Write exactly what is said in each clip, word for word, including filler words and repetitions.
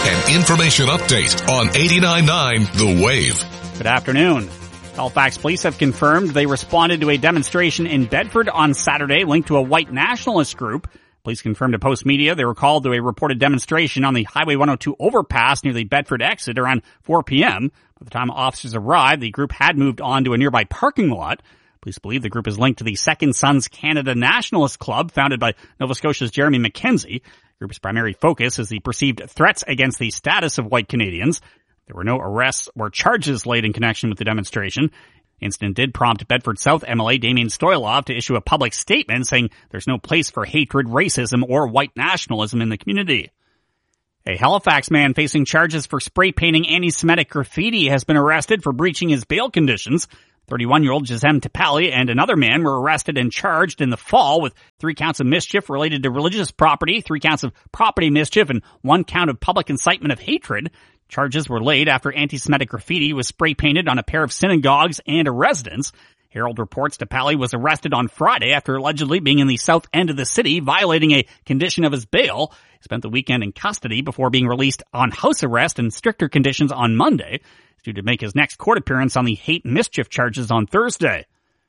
An information update on eighty-nine point nine The Wave. Good afternoon. Halifax police have confirmed they responded to a demonstration in Bedford on Saturday linked to a white nationalist group. Police confirmed to Post Media they were called to a reported demonstration on the Highway one oh two overpass near the Bedford exit around four p.m. By the time officers arrived, the group had moved on to a nearby parking lot. Police believe the group is linked to the Second Sons Canada Nationalist Club, founded by Nova Scotia's Jeremy Mackenzie. The group's primary focus is the perceived threats against the status of white Canadians. There were no arrests or charges laid in connection with the demonstration. The incident did prompt Bedford South M L A Damien Stoylov to issue a public statement saying there's no place for hatred, racism, or white nationalism in the community. A Halifax man facing charges for spray painting anti-Semitic graffiti has been arrested for breaching his bail conditions. thirty-one-year-old Jazem Tapali and another man were arrested and charged in the fall with three counts of mischief related to religious property, three counts of property mischief, and one count of public incitement of hatred. Charges were laid after anti-Semitic graffiti was spray painted on a pair of synagogues and a residence. Herald reports Tapali was arrested on Friday after allegedly being in the south end of the city, violating a condition of his bail. He spent the weekend in custody before being released on house arrest and stricter conditions on Monday. He's due to make his next court appearance on the hate and mischief charges on Thursday.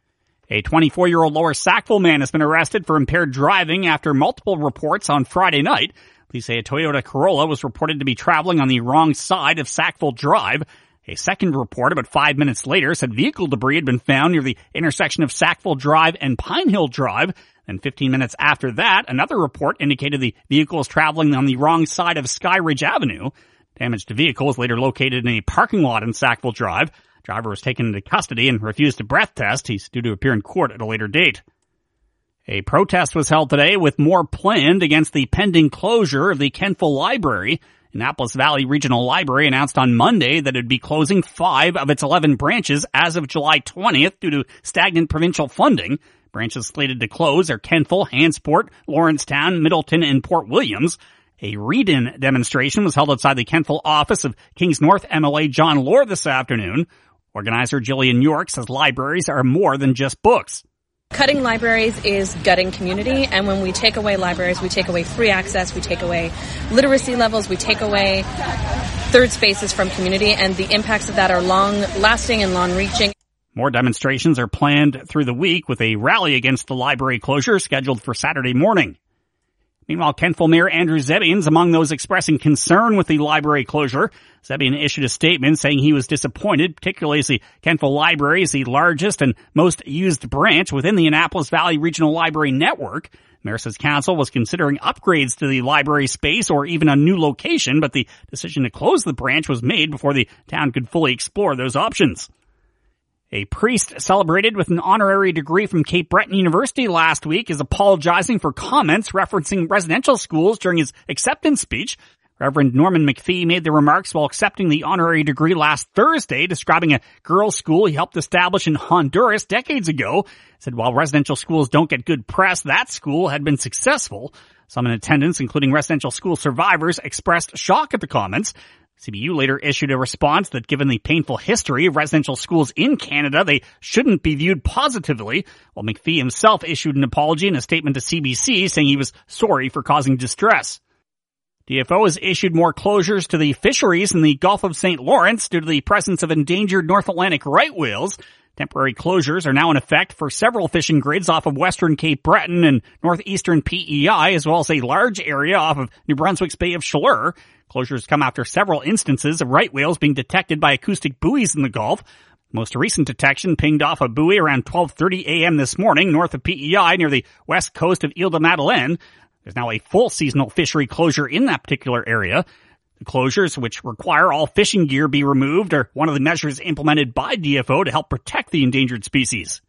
A twenty-four-year-old Lower Sackville man has been arrested for impaired driving after multiple reports on Friday night. Police say a Toyota Corolla was reported to be traveling on the wrong side of Sackville Drive. A second report about five minutes later said vehicle debris had been found near the intersection of Sackville Drive and Pine Hill Drive. And fifteen minutes after that, another report indicated the vehicle was traveling on the wrong side of Skyridge Avenue. Damage to vehicle was later located in a parking lot in Sackville Drive. Driver was taken into custody and refused a breath test. He's due to appear in court at a later date. A protest was held today with more planned against the pending closure of the Kentville Library. Annapolis Valley Regional Library announced on Monday that it would be closing five of its eleven branches as of July twentieth due to stagnant provincial funding. Branches slated to close are Kentville, Hansport, Lawrencetown, Middleton, and Port Williams. A read-in demonstration was held outside the Kentville office of Kings North M L A John Lord this afternoon. Organizer Jillian York says libraries are more than just books. Cutting libraries is gutting community, and when we take away libraries, we take away free access, we take away literacy levels, we take away third spaces from community, and the impacts of that are long-lasting and long-reaching. More demonstrations are planned through the week with a rally against the library closure scheduled for Saturday morning. Meanwhile, Kentville Mayor Andrew Zebian is among those expressing concern with the library closure. Zebian issued a statement saying he was disappointed, particularly as the Kentville Library is the largest and most used branch within the Annapolis Valley Regional Library Network. Mayor says council was considering upgrades to the library space or even a new location, but the decision to close the branch was made before the town could fully explore those options. A priest celebrated with an honorary degree from Cape Breton University last week is apologizing for comments referencing residential schools during his acceptance speech. Reverend Norman McPhee made the remarks while accepting the honorary degree last Thursday, describing a girls' school he helped establish in Honduras decades ago. He said while residential schools don't get good press, that school had been successful. Some in attendance, including residential school survivors, expressed shock at the comments. C B U later issued a response that given the painful history of residential schools in Canada, they shouldn't be viewed positively, while McPhee himself issued an apology in a statement to C B C saying he was sorry for causing distress. D F O has issued more closures to the fisheries in the Gulf of Saint Lawrence due to the presence of endangered North Atlantic right whales. Temporary closures are now in effect for several fishing grids off of western Cape Breton and northeastern P E I, as well as a large area off of New Brunswick's Bay of Chaleur. Closures come after several instances of right whales being detected by acoustic buoys in the Gulf. Most recent detection pinged off a buoy around twelve thirty a.m. this morning north of P E I near the west coast of Ile de Madeleine. There's now a full seasonal fishery closure in that particular area. The closures, which require all fishing gear be removed, are one of the measures implemented by D F O to help protect the endangered species.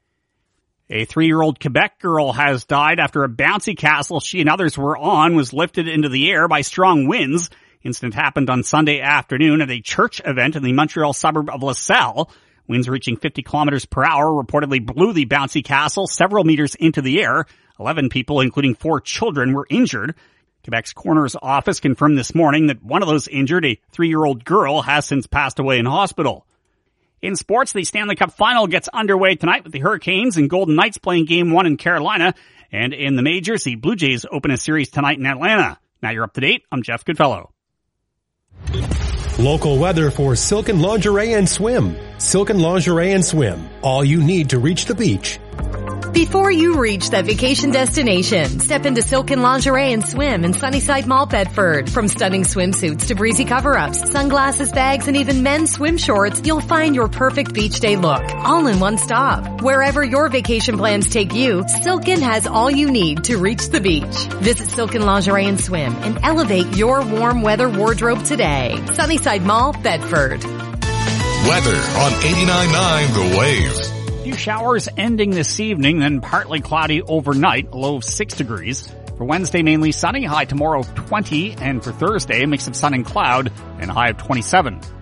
A three-year-old Quebec girl has died after a bouncy castle she and others were on was lifted into the air by strong winds. Incident happened on Sunday afternoon at a church event in the Montreal suburb of LaSalle. Winds reaching fifty kilometers per hour reportedly blew the bouncy castle several meters into the air. Eleven people, including four children, were injured. Quebec's coroner's office confirmed this morning that one of those injured, a three-year-old girl, has since passed away in hospital. In sports, the Stanley Cup Final gets underway tonight with the Hurricanes and Golden Knights playing Game one in Carolina. And in the majors, the Blue Jays open a series tonight in Atlanta. Now you're up to date. I'm Jeff Goodfellow. Local weather for Silken Lingerie and Swim. Silken Lingerie and Swim. All you need to reach the beach. Before you reach that vacation destination, step into Silken Lingerie and Swim in Sunnyside Mall, Bedford. From stunning swimsuits to breezy cover-ups, sunglasses, bags, and even men's swim shorts, you'll find your perfect beach day look, all in one stop. Wherever your vacation plans take you, Silken has all you need to reach the beach. Visit Silken Lingerie and Swim and elevate your warm weather wardrobe today. Sunnyside Mall, Bedford. Weather on eighty-nine point nine The Wave. Few showers ending this evening, then partly cloudy overnight, a low of six degrees. For Wednesday, mainly sunny, high tomorrow of twenty, and for Thursday, a mix of sun and cloud, and a high of twenty-seven.